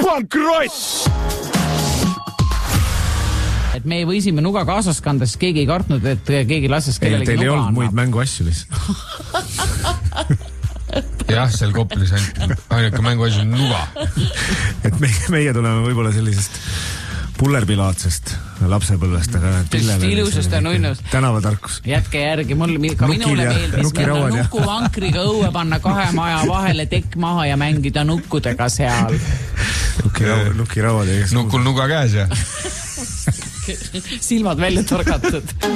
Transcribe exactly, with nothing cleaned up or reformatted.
Juhan Kross! Et me võisime nuga kaasas kanda, siis keegi ei kartnud, et keegi lases kellelegi nuga annab. Teil ei olnud annab. muid mänguasju lihtsalt. Jah, seal Koplis ainuke mänguasju on nuga. Et meie, meie tuleme võib-olla sellisest pullerpilaatsest lapsepõlvest, aga Tõst ilusust ja nunnust. Tänavatarkus. Jätke järgi, mul, ka minule meeldis minna nukuvankriga õue panna kahe maja vahele tekk maha ja mängida nukkudega seal. Nukirauad. Nukul nuga käes ja silmad välja torgatud.